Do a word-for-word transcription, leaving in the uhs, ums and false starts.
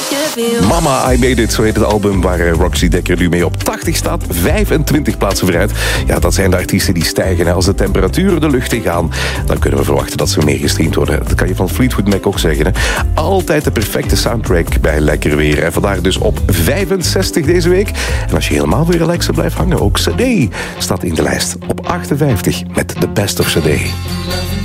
Mama, I Made It, zo heet het album waar eh, Roxy Dekker nu mee op tachtig staat. vijfentwintig plaatsen vooruit. Ja, dat zijn de artiesten die stijgen. Hè. Als de temperaturen de lucht in gaan, dan kunnen we verwachten dat ze meer gestreamd worden. Dat kan je van Fleetwood Mac ook zeggen. Hè. Altijd de perfecte soundtrack bij lekker weer. En vandaag dus op vijfenzestig deze week. En als je helemaal weer relaxen blijft hangen, ook C D staat in de lijst op achtenvijftig met de Best of C D.